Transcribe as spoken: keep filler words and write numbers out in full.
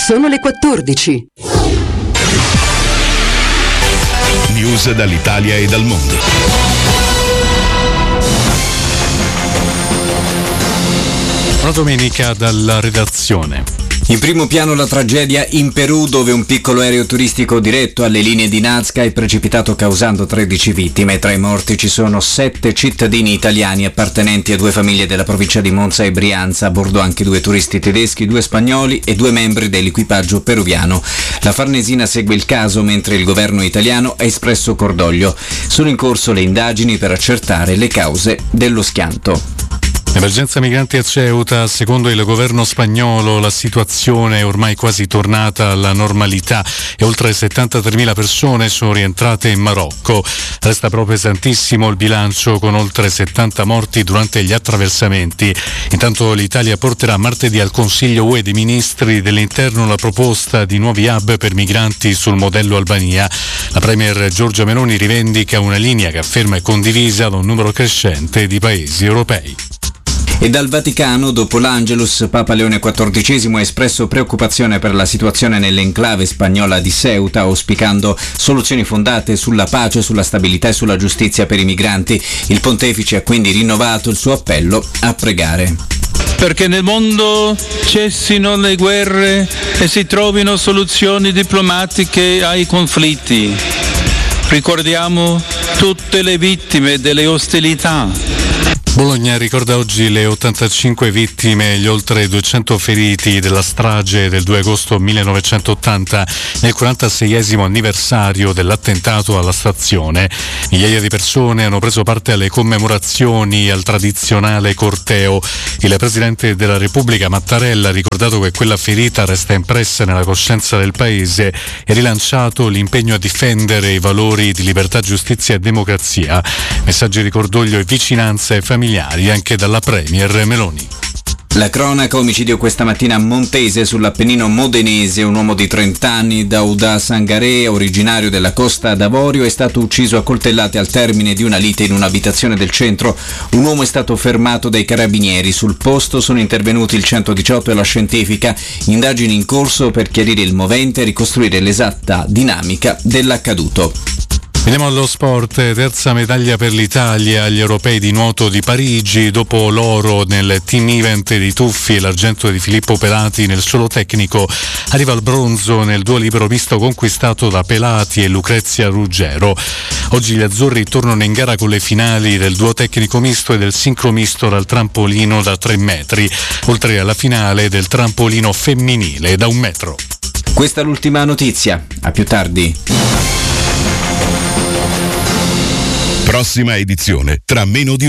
Sono le quattordici. News dall'Italia e dal mondo. Buona domenica dalla redazione. In primo piano la tragedia in Perù, dove un piccolo aereo turistico diretto alle linee di Nazca è precipitato causando tredici vittime. Tra i morti ci sono sette cittadini italiani appartenenti a due famiglie della provincia di Monza e Brianza, a bordo anche due turisti tedeschi, due spagnoli e due membri dell'equipaggio peruviano. La Farnesina segue il caso mentre il governo italiano ha espresso cordoglio. Sono in corso le indagini per accertare le cause dello schianto. Emergenza migranti a Ceuta, secondo il governo spagnolo la situazione è ormai quasi tornata alla normalità e oltre settantatremila persone sono rientrate in Marocco. Resta però pesantissimo il bilancio con oltre settanta morti durante gli attraversamenti. Intanto l'Italia porterà martedì al Consiglio U E dei Ministri dell'Interno la proposta di nuovi hub per migranti sul modello Albania. La Premier Giorgia Meloni rivendica una linea che afferma è condivisa da un numero crescente di paesi europei. E dal Vaticano, dopo l'Angelus, Papa Leone quattordicesimo ha espresso preoccupazione per la situazione nell'enclave spagnola di Ceuta, auspicando soluzioni fondate sulla pace, sulla stabilità e sulla giustizia per i migranti. Il pontefice ha quindi rinnovato il suo appello a pregare. Perché nel mondo cessino le guerre e si trovino soluzioni diplomatiche ai conflitti. Ricordiamo tutte le vittime delle ostilità. Bologna ricorda oggi le ottantacinque vittime e gli oltre duecento feriti della strage del due agosto millenovecentottanta nel quarantaseiesimo anniversario dell'attentato alla stazione. Migliaia di persone hanno preso parte alle commemorazioni al tradizionale corteo. Il Presidente della Repubblica Mattarella ha ricordato che quella ferita resta impressa nella coscienza del Paese e rilanciato l'impegno a difendere i valori di libertà, giustizia e democrazia. Messaggi di cordoglio e vicinanza ai familiari anche dalla Premier Meloni. La cronaca, omicidio questa mattina a Montese sull'Appennino modenese. Un uomo di trenta anni, Dauda Sangaré, originario della Costa d'Avorio, è stato ucciso a coltellate al termine di una lite in un'abitazione del centro. Un uomo è stato fermato dai carabinieri. Sul posto sono intervenuti il centodiciotto e la scientifica. Indagini in corso per chiarire il movente e ricostruire l'esatta dinamica dell'accaduto. Veniamo allo sport, terza medaglia per l'Italia agli europei di nuoto di Parigi, dopo l'oro nel team event di Tuffi e l'argento di Filippo Pelati nel solo tecnico, arriva il bronzo nel duo libero misto conquistato da Pelati e Lucrezia Ruggero. Oggi gli azzurri tornano in gara con le finali del duo tecnico misto e del sincro misto dal trampolino da tre metri, oltre alla finale del trampolino femminile da un metro. Questa è l'ultima notizia, a più tardi. Prossima edizione tra meno di